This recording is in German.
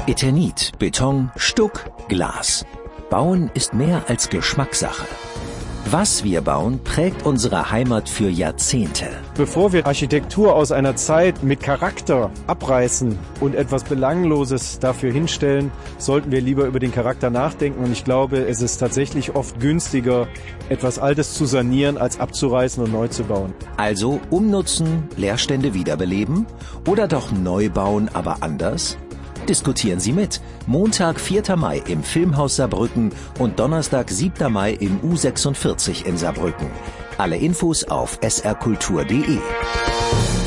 Eternit, Beton, Stuck, Glas. Bauen ist mehr als Geschmackssache. Was wir bauen, prägt unsere Heimat für Jahrzehnte. Bevor wir Architektur aus einer Zeit mit Charakter abreißen und etwas Belangloses dafür hinstellen, sollten wir lieber über den Charakter nachdenken. Und ich glaube, es ist tatsächlich oft günstiger, etwas Altes zu sanieren, als abzureißen und neu zu bauen. Also umnutzen, Leerstände wiederbeleben oder doch neu bauen, aber anders? Diskutieren Sie mit. Montag, 4. Mai im Filmhaus Saarbrücken und Donnerstag, 7. Mai im U46 in Saarbrücken. Alle Infos auf srkultur.de.